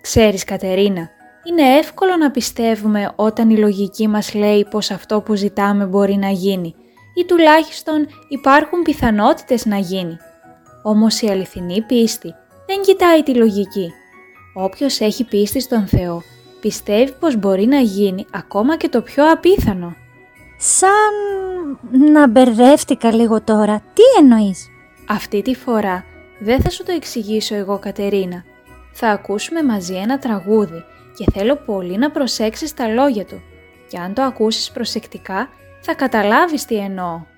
Ξέρεις Κατερίνα, είναι εύκολο να πιστεύουμε όταν η λογική μας λέει πως αυτό που ζητάμε μπορεί να γίνει ή τουλάχιστον υπάρχουν πιθανότητες να γίνει. Όμως η αληθινή πίστη δεν κοιτάει τη λογική. Όποιος έχει πίστη στον Θεό πιστεύει πως μπορεί να γίνει ακόμα και το πιο απίθανο. Σαν να μπερδεύτηκα λίγο τώρα. Τι εννοείς? Αυτή τη φορά δεν θα σου το εξηγήσω εγώ Κατερίνα. Θα ακούσουμε μαζί ένα τραγούδι και θέλω πολύ να προσέξεις τα λόγια του. Και αν το ακούσεις προσεκτικά θα καταλάβεις τι εννοώ.